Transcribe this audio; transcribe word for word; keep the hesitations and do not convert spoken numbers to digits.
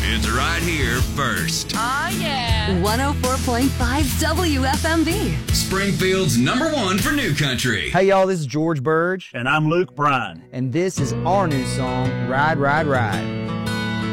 It's right here first. Oh, yeah. one oh four point five W F M V. Springfield's number one for new country. Hey, y'all, this is George Burge. And I'm Luke Bryan. And this is our new song, Ride, Ride, Ride.